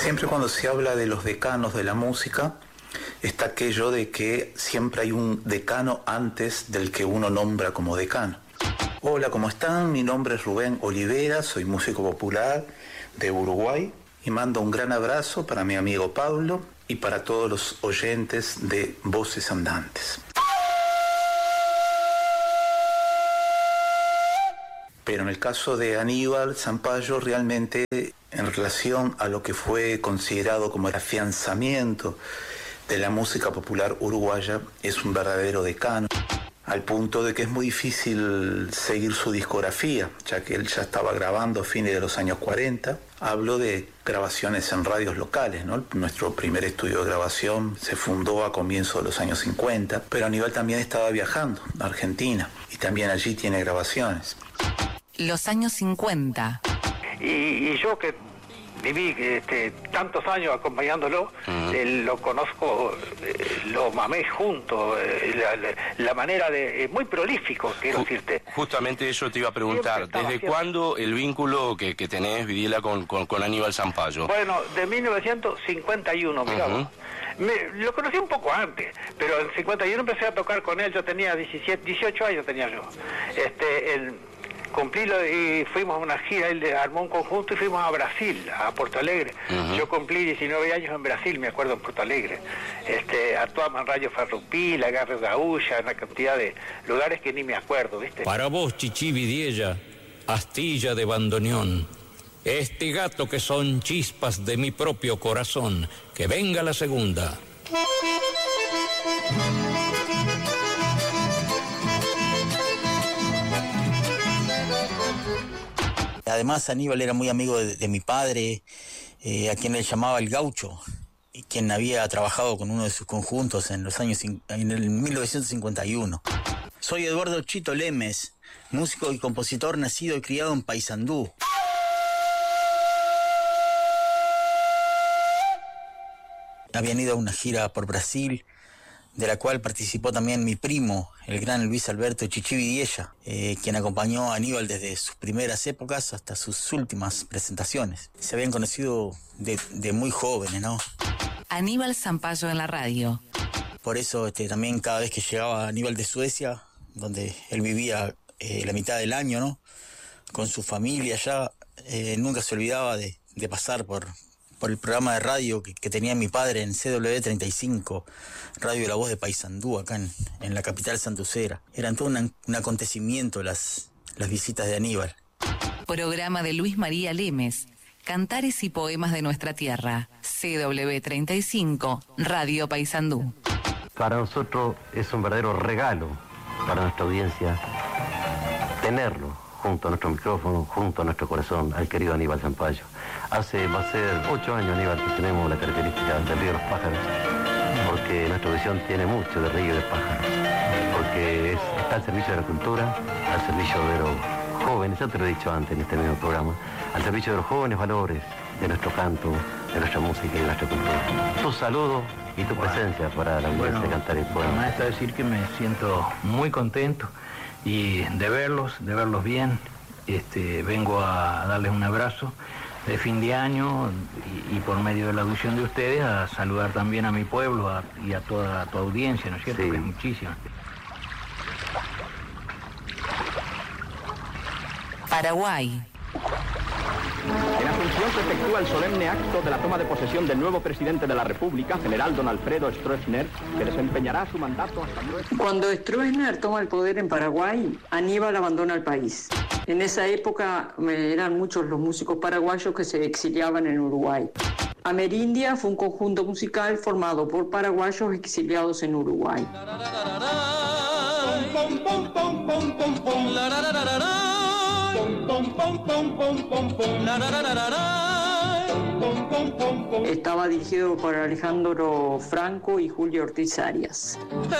Siempre cuando se habla de los decanos de la música, está aquello de que siempre hay un decano antes del que uno nombra como decano. Hola, ¿cómo están? Mi nombre es Rubén Olivera, soy músico popular de Uruguay y mando un gran abrazo para mi amigo Pablo y para todos los oyentes de Voces Andantes. Pero en el caso de Aníbal Zampayo, realmente en relación a lo que fue considerado como el afianzamiento de la música popular uruguaya, es un verdadero decano, al punto de que es muy difícil seguir su discografía, ya que él ya estaba grabando a fines de los años 40. Hablo de grabaciones en radios locales, ¿no? Nuestro primer estudio de grabación se fundó a comienzos de los años 50, pero Aníbal también estaba viajando a Argentina y también allí tiene grabaciones. Los años 50. Y yo que viví tantos años acompañándolo, lo conozco, lo mamé junto, la manera de... muy prolífico, quiero decirte. Justamente eso te iba a preguntar, ¿desde cuándo el vínculo que tenés, Vidiela, con Aníbal Zampayo? Bueno, de 1951, mirá vos. Lo conocí un poco antes, pero en 51 empecé a tocar con él, yo tenía 18 años tenía yo. Cumplí y fuimos a una gira, él armó un conjunto y fuimos a Brasil, a Porto Alegre. Yo cumplí 19 años en Brasil, me acuerdo, en Porto Alegre. Actuamos en Radio Farroupilha, Garro Gaúcha, una cantidad de lugares que ni me acuerdo, ¿viste? Para vos, Chichi Vidiella, astilla de bandoneón, este gato que son chispas de mi propio corazón, que venga la segunda. Además, Aníbal era muy amigo de mi padre, a quien él llamaba el Gaucho, y quien había trabajado con uno de sus conjuntos en el 1951. Soy Eduardo Chito Lemes, músico y compositor nacido y criado en Paysandú. Habían ido a una gira por Brasil, de la cual participó también mi primo, el gran Luis Alberto Chichi Vidiella, quien acompañó a Aníbal desde sus primeras épocas hasta sus últimas presentaciones. Se habían conocido de muy jóvenes, ¿no? Aníbal Zampayo en la radio. Por eso también cada vez que llegaba Aníbal de Suecia, donde él vivía la mitad del año, ¿no? Con su familia allá, nunca se olvidaba de pasar por el programa de radio que tenía mi padre en CW35, Radio La Voz de Paysandú, acá en la capital santucera. Eran todo un acontecimiento las visitas de Aníbal. Programa de Luis María Lemes, Cantares y Poemas de Nuestra Tierra, CW35, Radio Paysandú. Para nosotros es un verdadero regalo para nuestra audiencia tenerlo junto a nuestro micrófono, junto a nuestro corazón, al querido Aníbal Zampayo. Va a ser 8 años, Aníbal, que tenemos la característica del río de los pájaros, porque nuestra audición tiene mucho de río de pájaros, porque está al servicio de la cultura, al servicio de los jóvenes, ya te lo he dicho antes en este mismo programa, al servicio de los jóvenes valores, de nuestro canto, de nuestra música y de nuestra cultura. Tu saludo y tu presencia para la audiencia de Cantar el Poema. Además está decir que me siento muy contento y de verlos bien. Vengo a darles un abrazo de fin de año y por medio de la audición de ustedes a saludar también a mi pueblo y a toda tu audiencia, ¿no es cierto? Sí. Que es muchísima. Paraguay. En Asunción se efectúa el solemne acto de la toma de posesión del nuevo presidente de la República, general don Alfredo Stroessner, que desempeñará su mandato hasta luego. Cuando Stroessner toma el poder en Paraguay, Aníbal abandona el país. En esa época eran muchos los músicos paraguayos que se exiliaban en Uruguay. Amerindia fue un conjunto musical formado por paraguayos exiliados en Uruguay. Estaba dirigido por Alejandro Franco y Julio Ortiz Arias.